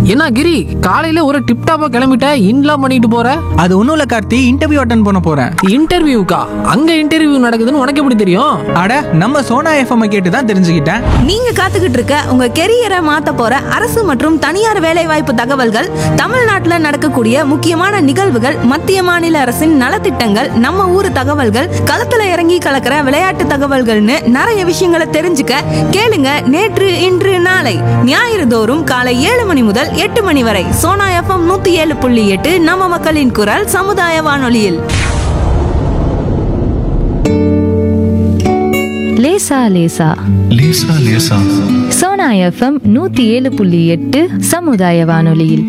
என்ன கிரி, காலையில ஒரு டிப்டாப்பா கிளம்பிட்ட, இன்லாம் பண்ணிட்டு போற? அது ஒன்றும் இல்லை கார்த்தி, இன்டர்வியூ அட்டன் பண்ண போகிறேன். இன்டர்வியூக்கா? அங்க இன்டர்வியூ நடக்குதுன்னு உனக்கு எப்படி தெரியும்? அட, நம்ம சோனா எஃப்எம் கேட்டு தான் தெரிஞ்சுக்கிட்டேன். நீங்க காத்துக்கிட்டு இருக்க உங்க கெரியரை மாத்த போற அரசு மற்றும் தனியார் வேலைவாய்ப்பு தகவல்கள், தமிழ்நாட்டுல நடக்கக்கூடிய முக்கியமான நிகழ்வுகள், மத்திய மாநில அரசின் நலத்திட்டங்கள், நம்ம ஊர் தகவல்கள், களத்துல இறங்கி கலக்கிற விளையாட்டு தகவல்கள்னு நிறைய விஷயங்களை தெரிஞ்சுக்க கேளுங்க. நேற்று இன்று நாளை ஞாயிறு தோறும் காலை 7 மணி முதல் 8 மணி வரை சோனா எஃப்எம் 107.8 நம்ம மக்களின் குரல் சமுதாய வானொலியில். லேசா லேசா லேசா லேசா சோனா எஃப்எம் 107.8 சமுதாய வானொலியில்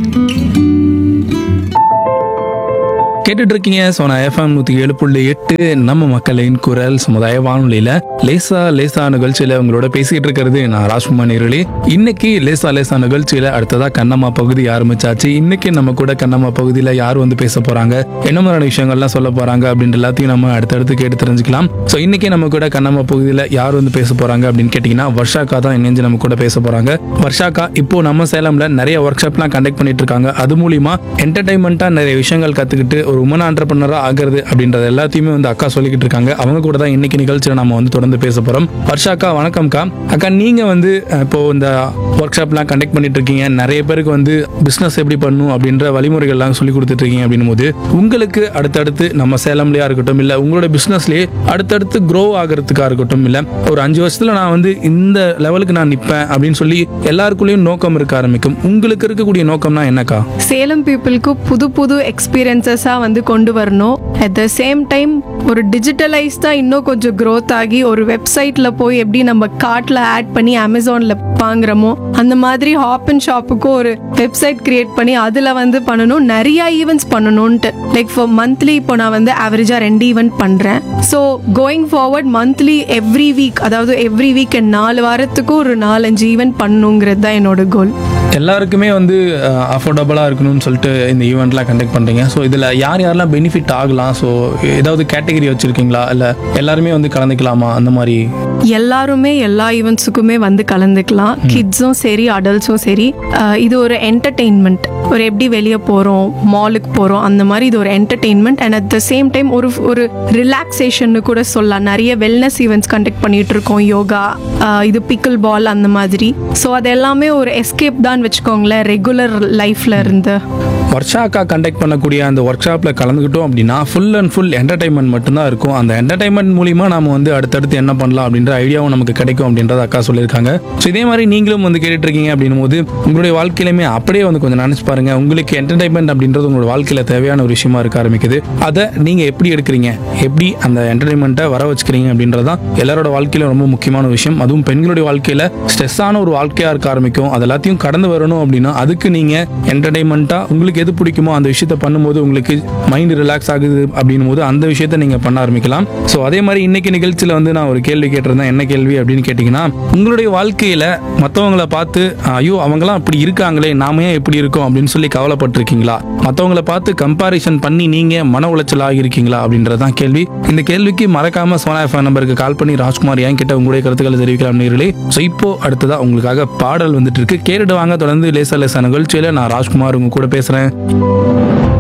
கேட்டுட்டு இருக்கீங்க. சோனா எஃப்எம் 107.8 நம்ம மக்களின் குரல் சமுதாய வானொலியில லேசா லேசா நிகழ்ச்சியில உங்களோட பேசிட்டு இருக்கிறது நான் ராஜ்குமார் நேரலி. இன்னைக்கு லேசா லேசா நிகழ்ச்சியில அடுத்ததா கண்ணம்மா பகுதி ஆரம்பிச்சாச்சு. இன்னைக்கு நம்ம கூட கண்ணம்மா பகுதியில யார் வந்து பேச போறாங்க, என்ன மாதிரியான விஷயங்கள்லாம் சொல்ல போறாங்க அப்படின்ற எல்லாத்தையும் நம்ம அடுத்தடுத்து கேட்டு தெரிஞ்சுக்கலாம். ஸோ இன்னைக்கு நம்ம கூட கண்ணம்மா பகுதியில யார் வந்து பேச போறாங்க அப்படின்னு கேட்டீங்கன்னா வர்ஷாக்கா தான் இணைஞ்சு நம்ம கூட பேச போறாங்க. வர்ஷாக்கா இப்போ நம்ம சேலம்ல நிறைய ஒர்க் ஷாப்லாம் கண்டக்ட் பண்ணிட்டு இருக்காங்க. அது மூலியமா என்டர்டைன்மெண்டா நிறைய விஷயங்கள் கத்துக்கிட்டு ஒரு உமன் ஆண்டர்பிரனரா ஆகிறது அப்படின்றது எல்லாத்தையுமே வந்து அக்கா சொல்லிக்கிட்டு இருக்காங்க. அவங்க கூட தான் இன்னைக்கு நிகழ்ச்சியில நம்ம வந்து தொடர்ந்து பேச போறோம். வர்ஷாக்கா வணக்கம்க்கா. அக்கா, நீங்க வந்து இப்போ இந்த ஒர்க் ஷாப்லாம் கண்டக்ட் பண்ணிட்டு இருக்கீங்க, நிறைய பேருக்கு வந்து பிசினஸ் எப்படி பண்ணணும் அப்படின்ற வழிமுறைகள்லாம் சொல்லி கொடுத்துட்டு இருக்கீங்க. அப்படின்னும் போது உங்களுக்கு அடுத்தடுத்து நம்ம சேலம்லயா இருக்கட்டும், இல்ல உங்களோட பிசினஸ்லயே அடுத்தடுத்து க்ரோ ஆகிறதுக்கா இருக்கட்டும், இல்ல ஒரு 5 வருஷத்துல நான் வந்து இந்த லெவலுக்கு நான் நிற்பேன் அப்படின்னு சொல்லி எல்லாருக்குள்ளேயும் நோக்கம் இருக்க ஆரம்பிக்கும். உங்களுக்கு இருக்கக்கூடிய நோக்கம்னா என்னக்கா? சேலம் பீப்புளுக்கு புது புது எக்ஸ்பீரியன்சஸாக வந்து கொண்டு வரணும். அட் த சேம் டைம் ஒரு டிஜிட்டலைஸ்டாக இன்னும் கொஞ்சம் க்ரோத் ஆகி ஒரு வெப்சைட்டில் போய் எப்படி நம்ம கார்ட்டில் ஆட் பண்ணி அமேசானில் வாங்குறோமோ அந்த மாதிரி ஹாப் அண்ட் ஷாப்புக்கும் ஒரு வெப்சைட் கிரியேட் பண்ணி அதில் வந்து பண்ணணும். நிறைய ஈவெண்ட்ஸ் பண்ணணும்ன்ட்டு லைக் ஃபார் மந்த்லி இப்போ நான் வந்து ஆவரேஜாக 2 ஈவெண்ட் பண்ணுறேன். So going forward monthly every week, அதாவது எவ்ரி வீக் 4 வாரத்துக்கு ஒரு 4-5 ஈவெண்ட் பண்ணணுங்கிறது தான் என்னோட கோல். எல்லாருக்குமே வந்து அஃபோர்டபுளாக இருக்கணும்னு சொல்லிட்டு இந்த ஈவெண்ட்லாம் கண்டக்ட் பண்ணுறீங்க. ஸோ இதில் யாரெல்லாம் பெனிஃபிட் ஆகலாம்? ஸோ ஏதாவது கேட்டகரி வச்சுருக்கீங்களா, இல்லை எல்லாருமே வந்து கலந்துக்கலாமா? அந்த மாதிரி எல்லாருமே எல்லா ஈவெண்ட்ஸுக்குமே வந்து கலந்துக்கலாம். கிட்ஸும் சரி, அடல்ட்ஸும் சரி. இது ஒரு என்டர்டெயின்மெண்ட். ஒரு எப்படி வெளியே போகிறோம், மாலுக்கு போகிறோம், அந்த மாதிரி இது ஒரு entertainment. And at the same time ஒரு ரிலாக்ஸேஷன் கூட சொல்லலாம். நிறைய வெல்னஸ் ஈவெண்ட்ஸ் கண்டக்ட் பண்ணிட்டு இருக்கோம். யோகா, இது பிக்கிள் பால், அந்த மாதிரி. ஸோ அது எல்லாமே ஒரு எஸ்கேப் தான் வச்சுக்கோங்களேன் ரெகுலர் லைஃப்ல இருந்து. வர்ஷாக்கா கண்டக்ட் பண்ணக்கூடிய அந்த ஒர்க் ஷாப்பில் கலந்துக்கிட்டோம் அப்படின்னா ஃபுல் அண்ட் ஃபுல் என்டர்டைன்மெண்ட் மட்டும்தான் இருக்கும். அந்த என்டர்டைன்மெண்ட் மூலிமா நம்ம வந்து அடுத்தடுத்து என்ன பண்ணலாம் அப்படின்ற ஐடியாவும் நமக்கு கிடைக்கும் அப்படின்றத அக்கா சொல்லியிருக்காங்க. ஸோ இதே மாதிரி நீங்களும் வந்து கேட்டுட்டு இருக்கீங்க அப்படின்னும் போது உங்களுடைய வாழ்க்கையிலுமே அப்படியே வந்து கொஞ்சம் நினைச்சு பாருங்க. உங்களுக்கு என்டர்டைன்மெண்ட் அப்படின்றது உங்களோட வாழ்க்கையில் தேவையான ஒரு விஷயமா இருக்க ஆரம்பிக்குது. அதை நீங்கள் எப்படி எடுக்கிறீங்க, எப்படி அந்த என்டர்டைன்மெண்ட்டை வர வச்சுக்கிறீங்க அப்படின்றதான் எல்லாரோட வாழ்க்கையில ரொம்ப முக்கியமான விஷயம். அதுவும் பெண்களுடைய வாழ்க்கையில் ஸ்ட்ரெஸ்ஸான ஒரு வாழ்க்கையாக இருக்க ஆரம்பிக்கும். அது எல்லாத்தையும் கடந்து வரணும் அப்படின்னா அதுக்கு நீங்கள் என்டர்டைன்மெண்ட்டாக உங்களுக்கு எது பிடிக்குமோ அந்த விஷயத்த பண்ணும்போது உங்களுக்கு மைண்ட் ரிலாக்ஸ் ஆகுது அப்படின்னும் போது அந்த விஷயத்த நீங்க பண்ண ஆரம்பிக்கலாம். ஸோ அதே மாதிரி இன்னைக்கு நிகழ்ச்சியில் வந்து நான் ஒரு கேள்வி கேட்டிருந்தேன். என்ன கேள்வி அப்படின்னு கேட்டீங்கன்னா, உங்களுடைய வாழ்க்கையில மற்றவங்களை பார்த்து ஐயோ அவங்களாம் அப்படி இருக்காங்களே, நாம ஏன் எப்படி இருக்கோம் அப்படின்னு சொல்லி கவலைப்பட்டிருக்கீங்களா? மற்றவங்களை பார்த்து கம்பாரிசன் பண்ணி நீங்க மன உளைச்சல் ஆகியிருக்கீங்களா அப்படின்றதான் கேள்வி. இந்த கேள்விக்கு மறக்காம சோனா எஃப்எம் நம்பருக்கு கால் பண்ணி ராஜ்குமார் என் கிட்ட உங்களுடைய கருத்துக்களை தெரிவிக்கலாம் நேயர்களே. ஸோ இப்போ அடுத்ததா உங்களுக்காக பாடல் வந்துட்டு இருக்கு, கேட்டுட்டு வாங்க. தொடர்ந்து லேசா லேசா நிகழ்ச்சியில நான் ராஜ்குமார் உங்க கூட பேசுறேன்.